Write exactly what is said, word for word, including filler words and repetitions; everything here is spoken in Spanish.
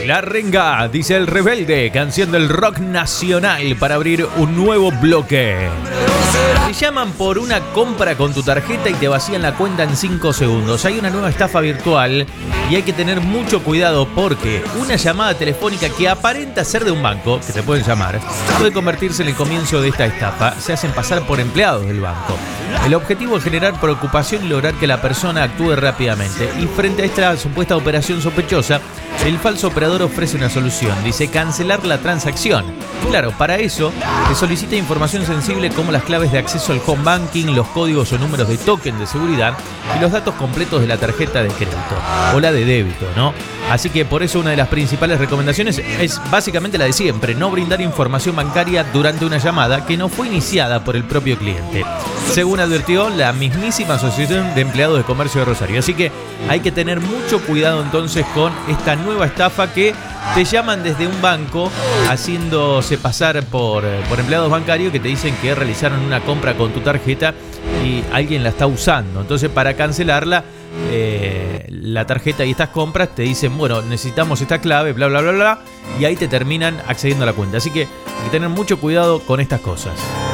La renga, dice el rebelde, canción del rock nacional para abrir un nuevo bloque. Te llaman por una compra con tu tarjeta y te vacían la cuenta en cinco segundos. Hay una nueva estafa virtual y hay que tener mucho cuidado porque una llamada telefónica que aparenta ser de un banco, que te pueden llamar, puede convertirse en el comienzo de esta estafa. Se hacen pasar por empleados del banco. El objetivo es generar preocupación y lograr que la persona actúe rápidamente. Y frente a esta supuesta operación sospechosa, el falso operador ofrece una solución. Dice cancelar la transacción. Claro, para eso te solicita información sensible como las claves de acceso al home banking, los códigos o números de token de seguridad y los datos completos de la tarjeta de crédito o la de débito, ¿no? Así que por eso una de las principales recomendaciones es básicamente la de siempre, no brindar información bancaria durante una llamada que no fue iniciada por el propio cliente, según advirtió la mismísima Asociación de Empleados de Comercio de Rosario. Así que hay que tener mucho cuidado entonces con esta nueva estafa que te llaman desde un banco haciéndose pasar por, por empleados bancarios que te dicen que realizaron una compra con tu tarjeta y alguien la está usando. Entonces, para cancelarla, eh, la tarjeta y estas compras te dicen, bueno, necesitamos esta clave, bla, bla, bla, bla, y ahí te terminan accediendo a la cuenta. Así que hay que tener mucho cuidado con estas cosas.